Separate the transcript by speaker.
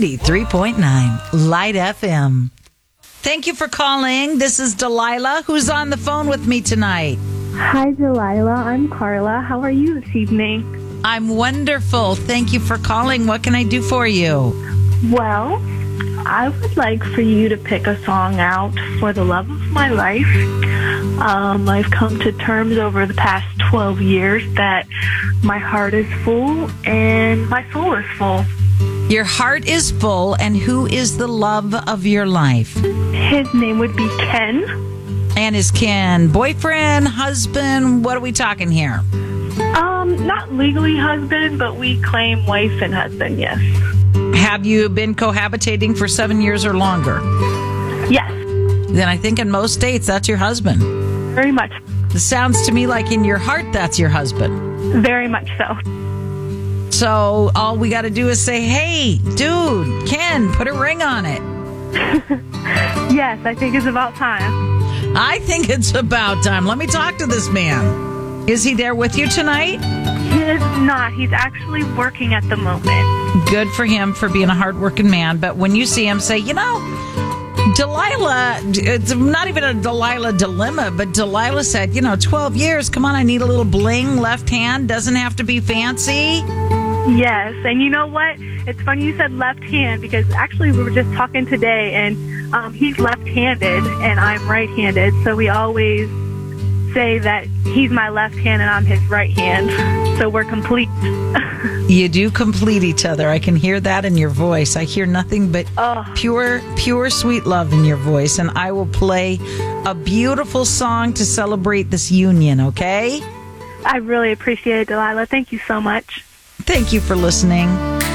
Speaker 1: 93.9 Light FM. Thank you for calling. This is Delilah. Who's on the phone with me tonight?
Speaker 2: Hi, Delilah. I'm Carla. How are you this evening?
Speaker 1: I'm wonderful. Thank you for calling. What can I do for you?
Speaker 2: Well, I would like for you to pick a song out for the love of my life. I've come to terms over the past 12 years that my heart is full and my soul is full.
Speaker 1: Your heart is full, and who is the love of your life?
Speaker 2: His name would be Ken.
Speaker 1: And is Ken boyfriend, husband? What are we talking here?
Speaker 2: Not legally husband, but we claim wife and husband, yes.
Speaker 1: Have you been cohabitating for 7 years or longer?
Speaker 2: Yes.
Speaker 1: Then I think in most states that's your husband.
Speaker 2: Very much.
Speaker 1: It sounds to me like in your heart that's your husband.
Speaker 2: Very much so.
Speaker 1: So all we got to do is say, hey, dude, Ken, put a ring on it.
Speaker 2: Yes, I think it's about time.
Speaker 1: I think it's about time. Let me talk to this man. Is he there with you tonight?
Speaker 2: He is not. He's actually working at the moment.
Speaker 1: Good for him for being a hardworking man. But when you see him, say, you know, Delilah, it's not even a Delilah dilemma, but Delilah said, 12 years, come on, I need a little bling, left hand, doesn't have to be fancy.
Speaker 2: Yes, and you know what? It's funny you said left hand because actually we were just talking today and he's left-handed and I'm right-handed, so we always say that he's my left hand and I'm his right hand, so we're complete.
Speaker 1: You do complete each other. I can hear that in your voice. I hear nothing but pure sweet love in your voice, and I will play a beautiful song to celebrate this union, okay?
Speaker 2: I really appreciate it, Delilah. Thank you so much.
Speaker 1: Thank you for listening.